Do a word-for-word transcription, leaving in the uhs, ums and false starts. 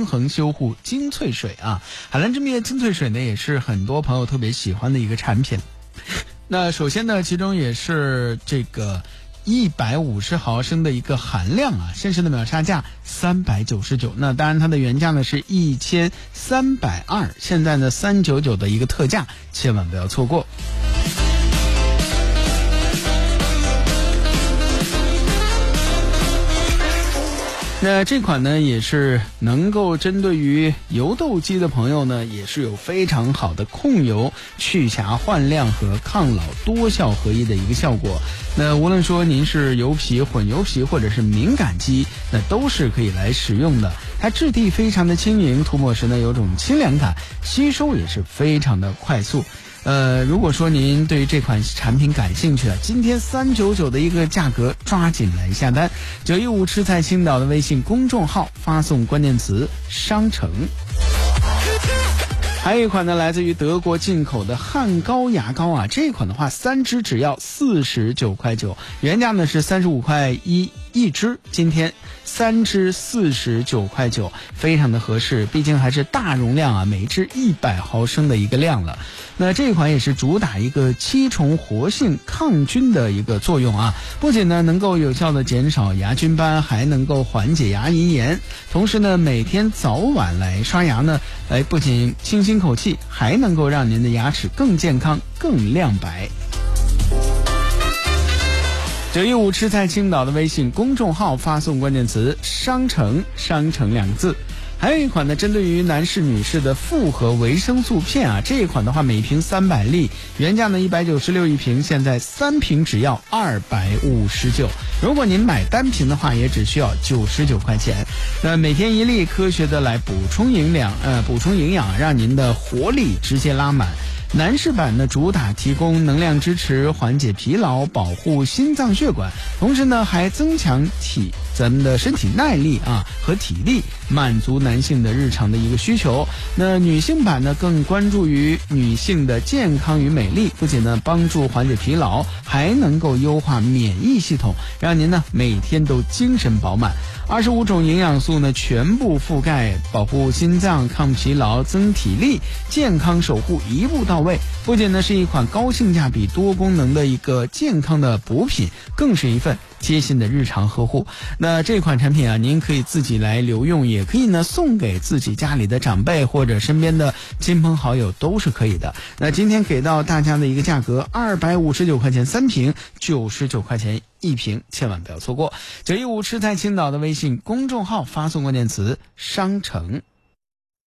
衡修护精粹水啊。海蓝之谜精粹水呢，也是很多朋友特别喜欢的一个产品。那首先呢，其中也是这个一百五十毫升的一个含量啊，现实的秒杀价三百九十九。那当然它的原价呢是一千三百二，现在呢三百九十九的一个特价，千万不要错过。那这款呢也是能够针对于油痘肌的朋友呢，也是有非常好的控油、去瑕焕亮和抗老多效合一的一个效果。那无论说您是油皮、混油皮或者是敏感肌，那都是可以来使用的。它质地非常的轻盈，涂抹时呢有种清凉感，吸收也是非常的快速。呃，如果说您对于这款产品感兴趣啊，今天三百九十九的一个价格，抓紧来下单。九一五吃菜青岛的微信公众号发送关键词商城。还有一款呢，来自于德国进口的汉高牙膏啊，这款的话三支只要四十九块九，原价呢是三十五块一一支，今天三支四十九块九，非常的合适，毕竟还是大容量啊，每支一百毫升的一个量了。那这款也是主打一个七重活性抗菌的一个作用啊，不仅呢能够有效的减少牙菌斑，还能够缓解牙龈炎。同时呢，每天早晚来刷牙呢，哎，不仅清新口气，还能够让您的牙齿更健康、更亮白。九一五吃菜青岛的微信公众号发送关键词商城，商城两个字。还有一款呢，针对于男士女士的复合维生素片啊，这一款的话每瓶三百粒，原价呢一百九十六一瓶，现在三瓶只要二百五十九。如果您买单瓶的话，也只需要九十九块钱。那每天一粒，科学的来补充营养，呃，补充营养，让您的活力直接拉满。男士版呢，主打提供能量支持，缓解疲劳，保护心脏血管，同时呢还增强体咱们的身体耐力啊和体力，满足男性的日常的一个需求。那女性版呢更关注于女性的健康与美丽，不仅呢帮助缓解疲劳，还能够优化免疫系统，让您呢每天都精神饱满。二十五种营养素呢全部覆盖，保护心脏、抗疲劳、增体力，健康守护一步到位。不仅呢是一款高性价比、多功能的一个健康的补品，更是一份贴心的日常呵护。那这款产品啊，您可以自己来留用，也可以呢送给自己家里的长辈或者身边的亲朋好友，都是可以的。那今天给到大家的一个价格，二百五十九块钱三瓶，九十九块钱一瓶，千万不要错过。九一五吃菜青岛的微信公众号发送关键词商城。